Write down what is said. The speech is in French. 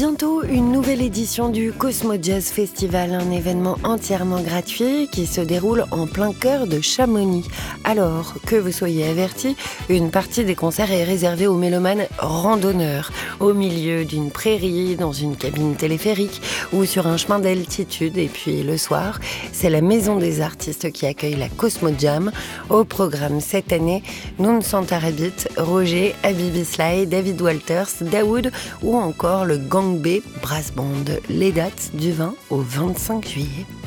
Bientôt, une nouvelle édition du Cosmo Jazz Festival, un événement entièrement gratuit qui se déroule en plein cœur de Chamonix. Alors, que vous soyez avertis, une partie des concerts est réservée aux mélomanes randonneurs, au milieu d'une prairie, dans une cabine téléphérique ou sur un chemin d'altitude. Et puis le soir, c'est la Maison des Artistes qui accueille la Cosmo Jam. Au programme cette année, Noun Santarabit, Roger, Habibi Sly, David Walters, Daoud ou encore le Gang B Brass Band. Les dates du 20 au 25 juillet.